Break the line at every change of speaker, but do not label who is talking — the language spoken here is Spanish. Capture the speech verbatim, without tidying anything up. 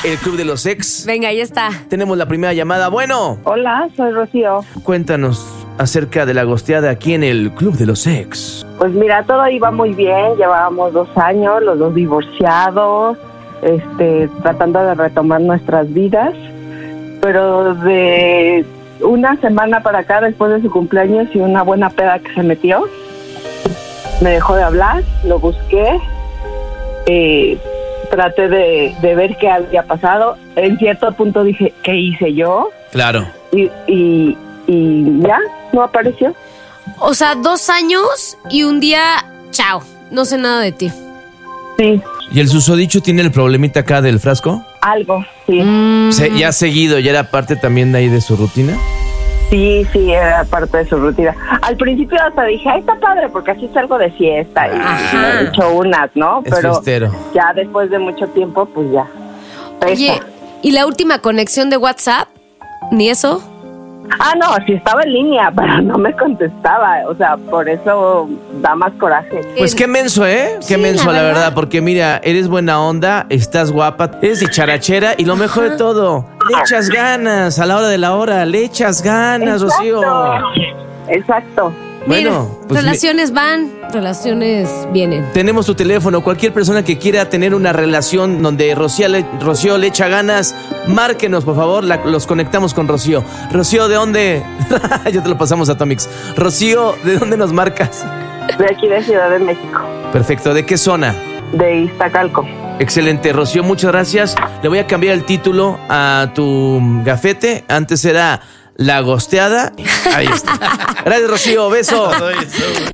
el Club de los Ex.
Venga, ahí está.
Tenemos la primera llamada. Bueno.
Hola, soy Rocío.
Cuéntanos acerca de la gosteada aquí en el Club de los Ex.
Pues mira, todo iba muy bien. Llevábamos dos años, los dos divorciados, este, tratando de retomar nuestras vidas. Pero de una semana para acá, después de su cumpleaños y una buena peda que se metió, me dejó de hablar, lo busqué, eh, traté de, de ver qué había pasado. En cierto punto dije, ¿qué hice yo?
Claro.
Y, y, y ya, no apareció.
O sea, dos años y un día, chao, no sé nada de ti.
Sí.
¿Y el susodicho tiene el problemita acá del frasco?
Algo, sí.
Mm.
Se, ¿Ya ha seguido? ¿Ya era parte también de ahí de su rutina?
Sí, sí, era parte de su rutina. Al principio hasta dije, ay, está padre, porque así salgo de fiesta y
Ajá.
me he hecho unas, ¿no?
Es
Pero
fiestero.
ya después de mucho tiempo, pues ya.
Oye,
Pesa.
¿y la última conexión de WhatsApp? ¿Ni eso?
Ah, no, sí estaba en línea, pero no me contestaba. O sea, por eso da más coraje.
Pues qué menso, ¿eh? Qué
Sí,
menso,
la
la verdad.
verdad.
Porque mira, eres buena onda, estás guapa, eres dicharachera y lo mejor de todo, le echas ganas a la hora de la hora, le echas ganas, Rocío.
Exacto.
Bueno,
Mira,
pues
relaciones van, relaciones vienen.
tenemos tu teléfono. Cualquier persona que quiera tener una relación donde Rocío le, Rocío le echa ganas, márquenos, por favor. La- los conectamos con Rocío. Rocío, ¿de dónde? Ya te lo pasamos a Tomix. Rocío, ¿de dónde nos marcas?
De aquí de Ciudad de México,
Perfecto. ¿De qué zona?
de Iztacalco.
Excelente, Rocío, muchas gracias. Le voy a cambiar el título a tu gafete. Antes era La Gosteada. Ahí está. Gracias, Rocío. Beso.